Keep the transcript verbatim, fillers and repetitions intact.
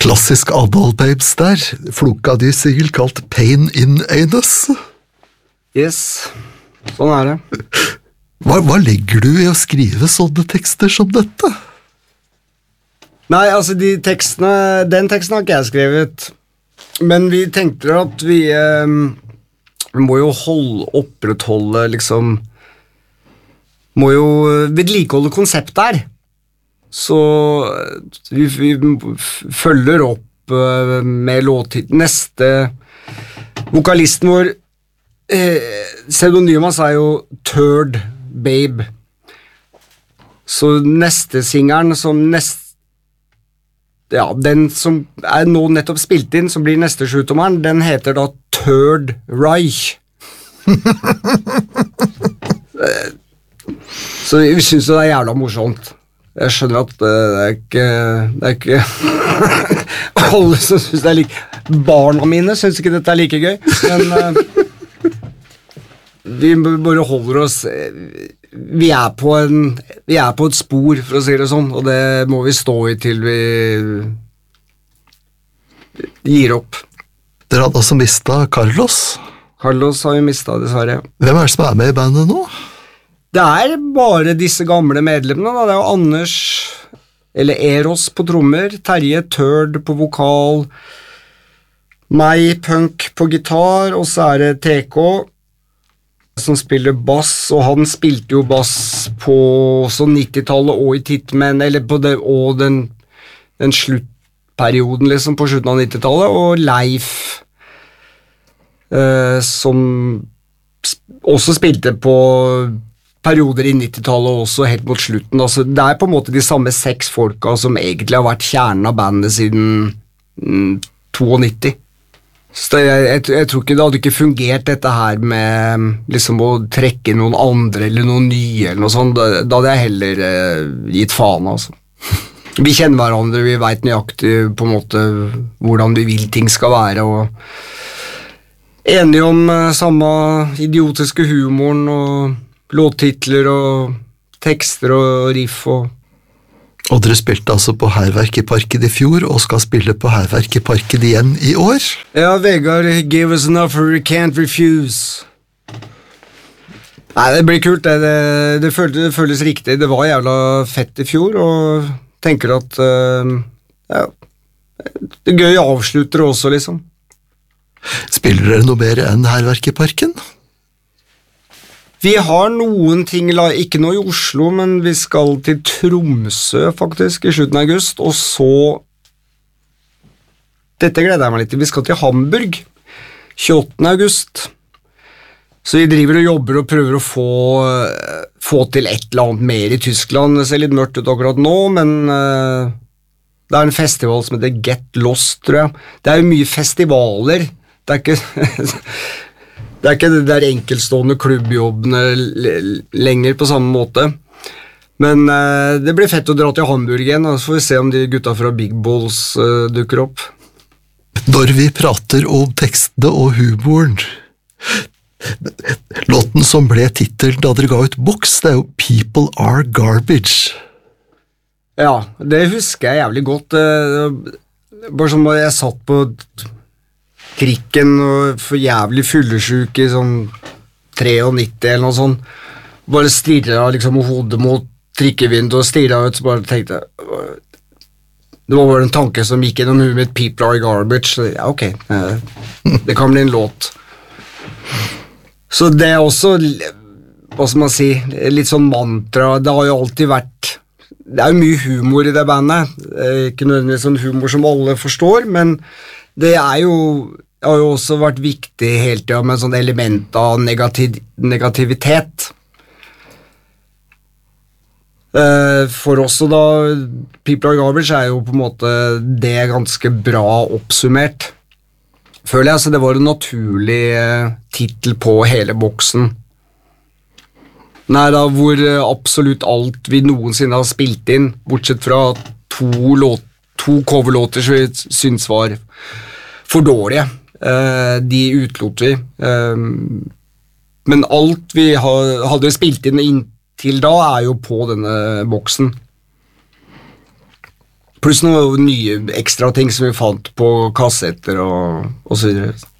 Klassisk Adol Babes der, floka de sikkert kalt Pain in Anus. Yes, sånn er det. Hva, hva legger du i å skrive sånne tekster som dette? Nei, altså de tekstene, den teksten har ikke jeg skrevet, men vi tenkte at vi, eh, vi må jo holde, opprettholde, liksom, må jo vedlikeholde konseptet her. Så vi, vi følger opp uh, med låttid. Neste vokalisten vår, eh, pseudonymet er jo Third Babe. Så neste singeren som nest ja, den som er nå nettopp spilt inn, som blir neste sjutommeren, den heter da Third Reich. Så vi synes det er jævla morsomt. Jeg skjønner at det er ikke, det er ikke alle som synes det er like barna mine synes ikke dette er like gøy, men uh, vi bare holder oss vi er på en vi er på et spor, for å si det sånn, og det må vi stå i til vi gir opp. Dere hadde altså mistet Carlos? Carlos har vi mistet, dessverre. Hvem er det som er med i bandet nå? Det er bare disse gamle medlemmene, da. Det er jo Anders, eller Eros på trommer, Terje Third på vokal, meg, Punk på gitar, og så er det T K som spiller bass, og han spilte jo bass på også nittitallet og i Tittmen, eller på det, og den, den sluttperioden liksom på slutten av nittitallet, og Leif eh, som også spilte på perioder i nittitallet også helt mot slutten. Altså, det er på en måte de samme seks folka som egentlig har vært kjernen av bandet siden mm, nittito. Så jeg, jeg, jeg tror ikke det hadde ikke fungert dette her med liksom å trekke noen andre eller noen nye eller noe sånt. Da, da hadde jeg heller eh, gitt faen, altså. Vi kjenner hverandre, vi vet nøyaktig på en måte hvordan vi vil ting skal være, og enige om eh, samme idiotiske humoren og låttitler og tekster og riff og Og dere spilte altså på Herverk i Parken i fjor og skal spille på Herverk i Parken igjen i år? Ja, Vegard gave us an offer we can't refuse. Nei, det blir kult, det, det, det, føles, det føles riktig. Det var jævla fett i fjor, og tenker at uh, ja, det er gøy avslutter også, liksom. Spiller dere noe mer enn Herverk i Parken? Vi har noen ting, ikke noe i Oslo, men vi skal til Tromsø faktisk i slutten av august, og så, dette gleder jeg meg litt til, vi skal til Hamburg tjueåttende august, så vi driver og jobber og prøver å få, få til et eller annet mer i Tyskland. Det ser litt mørkt ut akkurat nå, men uh, det er en festival som heter Get Lost, tror jeg. Det er jo mye festivaler, det er ikke... Det er ikke det der enkeltstående klubbjobbene lenger på samme måte. Men eh, det blir fett å dra til Hamburg igjen, og så får vi se om de gutta fra Big Balls eh, dukker opp. Når vi prater om tekstene og humoren, låten som ble titelen da dere ga ut boks, det er jo People Are Garbage. Ja, det husker jeg jævlig godt. Bare som jeg satt på trikken og for jævlig fyllesyk i sånn nittitre eller noe sånt. Bare stirret liksom hodet mot trikkevinduet og stirret ut, så bare tenkte jeg det var bare en tanke som gikk gjennom huet mitt, People Are Garbage. Så, ja, ok, det kan bli en låt. Så det er også, hva skal man si, litt sånn mantra. Det har jo alltid vært, det er jo mye humor i det bandet. Ikke nødvendigvis sånn humor som alle forstår, men det er jo det har jo også vært viktig hele tiden med sånn element av negativ, negativitet. Uh, for oss da, People Are Garbage er jo på en måte det ganske bra oppsummert. Føler jeg, så det var en naturlig uh, titel på hele boksen. Nei da, hvor uh, absolutt alt vi noensinne har spilt inn, bortsett fra to, låt, to coverlåter som vi synes var for dårlige. Uh, de utlot vi. Uh, men alt vi ha, hadde spilt inn inntil da er jo på denne boksen. Pluss noen nye ekstra ting som vi fant på kassetter og, og så videre.